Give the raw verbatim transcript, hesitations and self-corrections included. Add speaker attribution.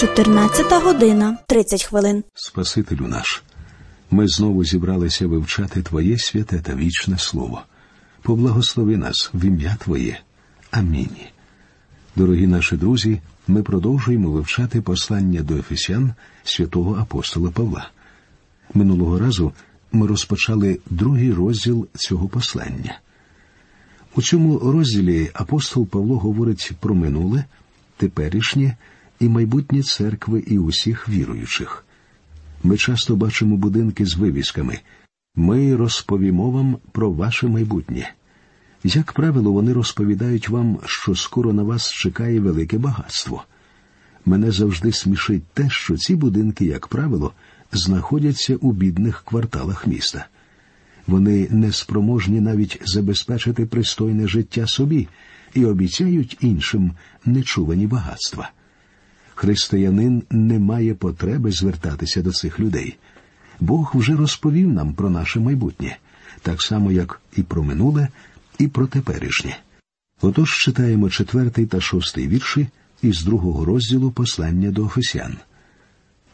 Speaker 1: чотирнадцята година, тридцять хвилин.
Speaker 2: Спасителю наш, ми знову зібралися вивчати Твоє святе та вічне Слово. Поблагослови нас в ім'я Твоє. Амінь. Дорогі наші друзі, ми продовжуємо вивчати послання до Ефесян святого апостола Павла. Минулого разу ми розпочали другий розділ цього послання. У цьому розділі апостол Павло говорить про минуле, теперішнє і майбутнє церкви і усіх віруючих. Ми часто бачимо будинки з вивісками «Ми розповімо вам про ваше майбутнє». Як правило, вони розповідають вам, що скоро на вас чекає велике багатство. Мене завжди смішить те, що ці будинки, як правило, знаходяться у бідних кварталах міста. Вони не спроможні навіть забезпечити пристойне життя собі і обіцяють іншим нечувані багатства. Християнин не має потреби звертатися до цих людей. Бог вже розповів нам про наше майбутнє, так само, як і про минуле, і про теперішнє. Отож читаємо четвертий та шостий вірші із другого розділу послання до Ефесян.